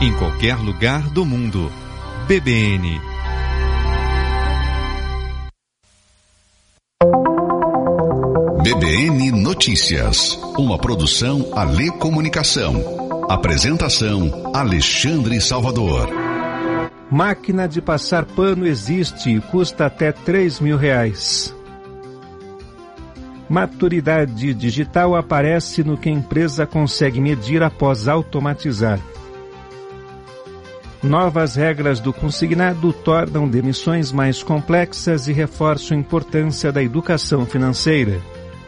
em qualquer lugar do mundo. BBN. BBN Notícias, uma produção Alê Comunicação. Apresentação Alexandre Salvador. Máquina de passar pano existe e custa até R$3.000. Maturidade digital aparece no que a empresa consegue medir após automatizar. Novas regras do consignado tornam demissões mais complexas e reforçam a importância da educação financeira.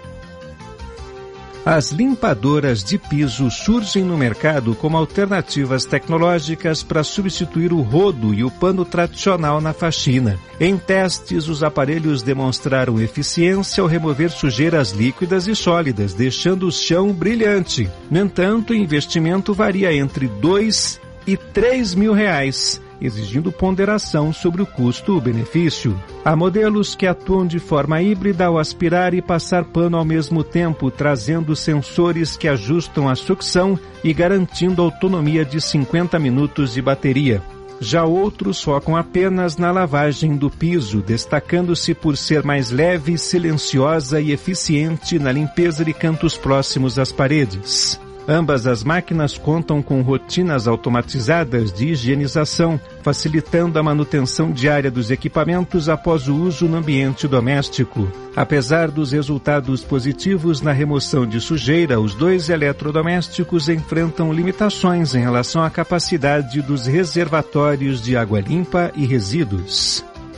As limpadoras de piso surgem no mercado como alternativas tecnológicas para substituir o rodo e o pano tradicional na faxina. Em testes, os aparelhos demonstraram eficiência ao remover sujeiras líquidas e sólidas, deixando o chão brilhante. No entanto, o investimento varia entre R$2.000 e R$3.000, exigindo ponderação sobre o custo-benefício. Há modelos que atuam de forma híbrida ao aspirar e passar pano ao mesmo tempo, trazendo sensores que ajustam a sucção e garantindo autonomia de 50 minutos de bateria. Já outros focam apenas na lavagem do piso, destacando-se por ser mais leve, silenciosa e eficiente na limpeza de cantos próximos às paredes. Ambas as máquinas contam com rotinas automatizadas de higienização, facilitando a manutenção diária dos equipamentos após o uso no ambiente doméstico. Apesar dos resultados positivos na remoção de sujeira, os dois eletrodomésticos enfrentam limitações em relação à capacidade dos reservatórios de água limpa e resíduos.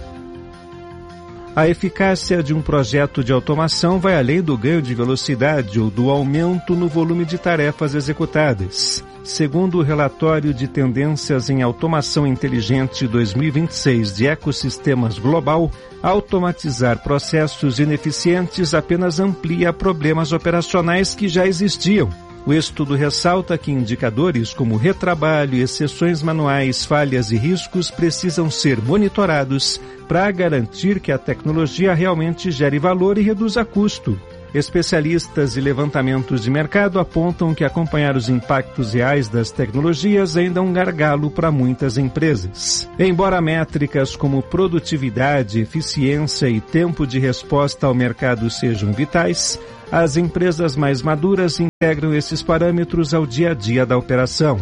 A eficácia de um projeto de automação vai além do ganho de velocidade ou do aumento no volume de tarefas executadas. Segundo o relatório de Tendências em Automação Inteligente 2026 de Ecossistemas Global, automatizar processos ineficientes apenas amplia problemas operacionais que já existiam. O estudo ressalta que indicadores como retrabalho, exceções manuais, falhas e riscos precisam ser monitorados para garantir que a tecnologia realmente gere valor e reduza custo. Especialistas e levantamentos de mercado apontam que acompanhar os impactos reais das tecnologias ainda é um gargalo para muitas empresas. Embora métricas como produtividade, eficiência e tempo de resposta ao mercado sejam vitais, as empresas mais maduras integram esses parâmetros ao dia a dia da operação.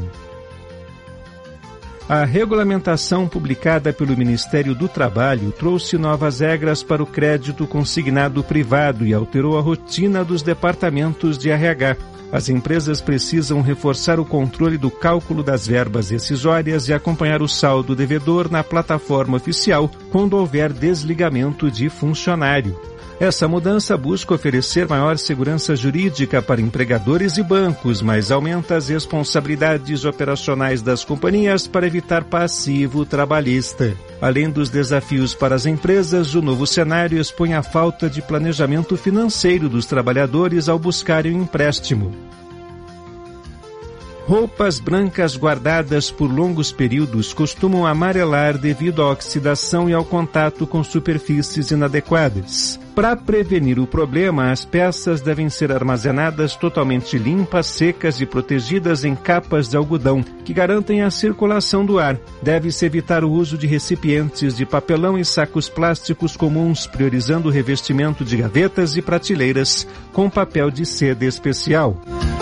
A regulamentação publicada pelo Ministério do Trabalho trouxe novas regras para o crédito consignado privado e alterou a rotina dos departamentos de RH. As empresas precisam reforçar o controle do cálculo das verbas rescisórias e acompanhar o saldo devedor na plataforma oficial quando houver desligamento de funcionário. Essa mudança busca oferecer maior segurança jurídica para empregadores e bancos, mas aumenta as responsabilidades operacionais das companhias para evitar passivo trabalhista. Além dos desafios para as empresas, o novo cenário expõe a falta de planejamento financeiro dos trabalhadores ao buscarem um empréstimo. Roupas brancas guardadas por longos períodos costumam amarelar devido à oxidação e ao contato com superfícies inadequadas. Para prevenir o problema, as peças devem ser armazenadas totalmente limpas, secas e protegidas em capas de algodão, que garantem a circulação do ar. Deve-se evitar o uso de recipientes de papelão e sacos plásticos comuns, priorizando o revestimento de gavetas e prateleiras com papel de seda especial.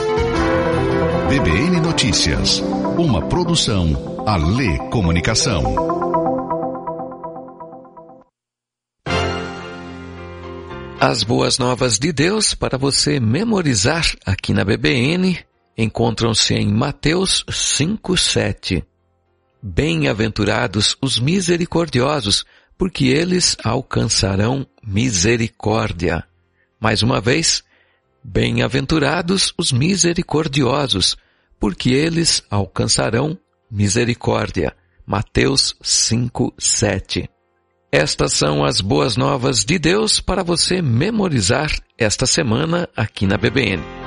BBN Notícias, uma produção Alê Comunicação. As boas novas de Deus para você memorizar aqui na BBN encontram-se em Mateus 5:7. Bem-aventurados os misericordiosos, porque eles alcançarão misericórdia. Mais uma vez, bem-aventurados os misericordiosos, porque eles alcançarão misericórdia. Mateus 5:7. Estas são as boas novas de Deus para você memorizar esta semana aqui na BBN.